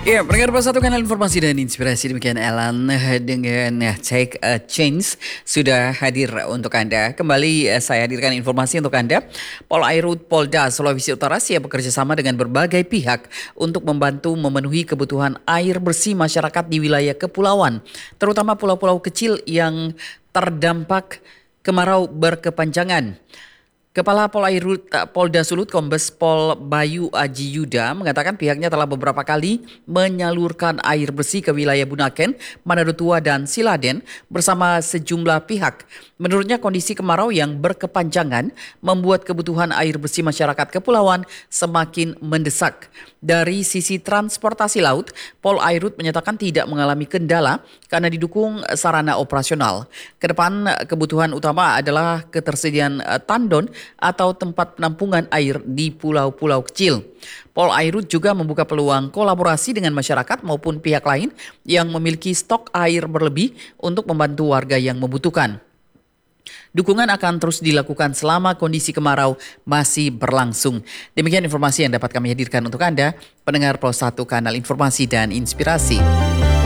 Ya, pendengar Plus Satu Kanal Informasi dan Inspirasi, demikian Elan dengan Take a Change sudah hadir untuk Anda. Kembali saya hadirkan informasi untuk Anda. Polairut Polda Sulawesi Utara siap bekerja sama dengan berbagai pihak untuk membantu memenuhi kebutuhan air bersih masyarakat di wilayah kepulauan, terutama pulau-pulau kecil yang terdampak kemarau berkepanjangan. Kepala Polairut Polda Sulut Kombes Pol Bayu Aji Yuda mengatakan pihaknya telah beberapa kali menyalurkan air bersih ke wilayah Bunaken, Manado Tua dan Siladen bersama sejumlah pihak. Menurutnya kondisi kemarau yang berkepanjangan membuat kebutuhan air bersih masyarakat kepulauan semakin mendesak. Dari sisi transportasi laut, Polairut menyatakan tidak mengalami kendala karena didukung sarana operasional. Kedepan kebutuhan utama adalah ketersediaan tandon atau tempat penampungan air di pulau-pulau kecil. Polairut juga membuka peluang kolaborasi dengan masyarakat maupun pihak lain yang memiliki stok air berlebih untuk membantu warga yang membutuhkan. Dukungan akan terus dilakukan selama kondisi kemarau masih berlangsung. Demikian informasi yang dapat kami hadirkan untuk Anda, pendengar Plus Satu Kanal Informasi dan Inspirasi.